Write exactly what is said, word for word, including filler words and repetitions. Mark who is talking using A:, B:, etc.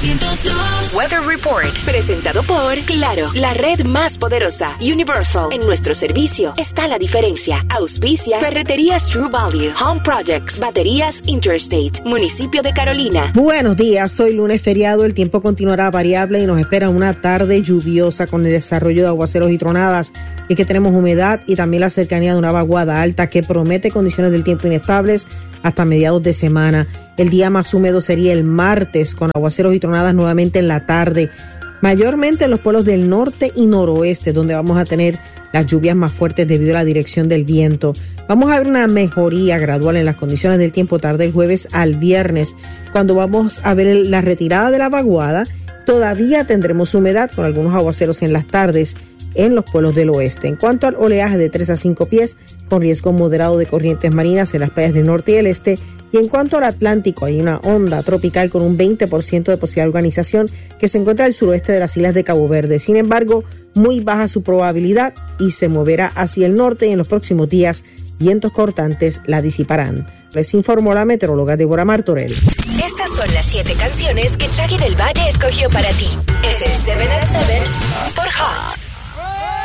A: ciento dos.
B: Weather Report, presentado por Claro, la red más poderosa. Universal, en nuestro servicio está la diferencia. Auspicia Ferreterías True Value, Home Projects, Baterías Interstate, Municipio de Carolina.
C: Buenos días, hoy lunes feriado, el tiempo continuará variable y nos espera una tarde lluviosa con el desarrollo de aguaceros y tronadas. Y que tenemos humedad y también la cercanía de una vaguada alta que promete condiciones del tiempo inestables hasta mediados de semana. El día más húmedo sería el martes, con aguaceros y tronadas nuevamente en la tarde, mayormente en los pueblos del norte y noroeste, donde vamos a tener las lluvias más fuertes debido a la dirección del viento. Vamos a ver una mejoría gradual en las condiciones del tiempo tarde el jueves al viernes, cuando vamos a ver la retirada de la vaguada. Todavía tendremos humedad con algunos aguaceros en las tardes en los pueblos del oeste. En cuanto al oleaje, de tres a cinco pies, con riesgo moderado de corrientes marinas en las playas del norte y el este. Y en cuanto al Atlántico, hay una onda tropical con un veinte por ciento de posibilidad de organización que se encuentra al suroeste de las islas de Cabo Verde. Sin embargo, muy baja su probabilidad y se moverá hacia el norte, y en los próximos días vientos cortantes la disiparán. Les informó la meteoróloga Débora Martorell.
B: Estas son las siete canciones que Jackie del Valle escogió para ti. Es el siete at siete por Hot.